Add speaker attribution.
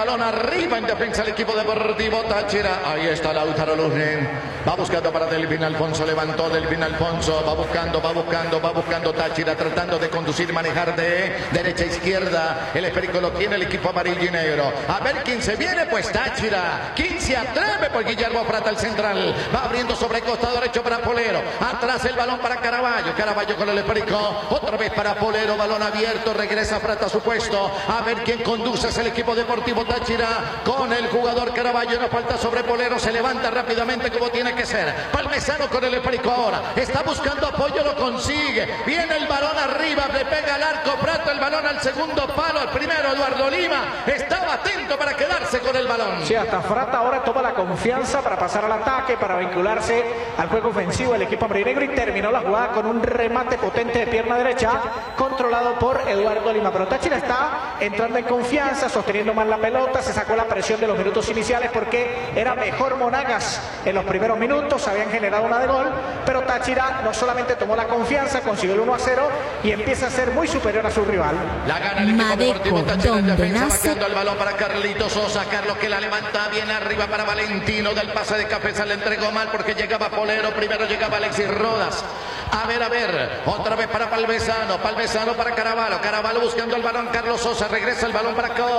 Speaker 1: balón arriba en defensa el equipo deportivo Táchira. Ahí está Lautaro Luznin. Va buscando para Delvin Alfonso. Levantó Delvin Alfonso. Va buscando Táchira. Tratando de conducir, manejar de derecha a izquierda. El esférico lo tiene el equipo amarillo y negro. A ver quién se viene, pues Táchira. ¿Quién se atreve? Pues Guillermo Frata, el central. Va abriendo sobre el costado derecho para Polero. Atrás el balón para Caraballo. Caraballo con el esférico. Otra vez para Polero. Balón abierto. Regresa Frata a su puesto. A ver quién conduce. Es el equipo deportivo Táchira con el jugador Caraballo. No falta sobre Polero. Se levanta rápidamente como tiene que ser. Palmesano con el esférico ahora. Está buscando apoyo. Lo consigue. Viene el balón arriba. Le pega al arco. Frata el balón al segundo palo. Al primero Eduardo Lima. Estaba atento para quedarse con el balón.
Speaker 2: Sí, hasta Frata ahora toma la confianza para pasar al ataque, para vincularse al juego ofensivo del equipo amarillo y terminó la jugada con un remate potente de pierna derecha controlado por Eduardo Lima. Pero Táchira está entrando en confianza, sosteniendo más la pelota, se sacó la presión de los minutos iniciales porque era mejor Monagas en los primeros minutos, habían generado una de gol, pero Táchira no solamente tomó la confianza, consiguió el 1-0 y empieza a ser muy superior a su rival.
Speaker 1: La gana el equipo deportivo Táchira en defensa, marcando el balón para Carlitos Sosa. Carlos que la levanta bien arriba para Valentino. Del pase de cabeza le entregó mal porque llegaba Polero. Primero llegaba Alexis Rodas. A ver. Otra vez para Palmesano. Palmesano para Caraballo. Caraballo buscando el balón. Carlos Sosa. Regresa el balón para acá.